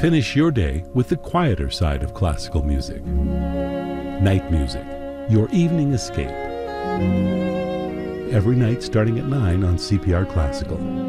Finish your day with the quieter side of classical music. Night music, your evening escape. Every night starting at 9 on CPR Classical.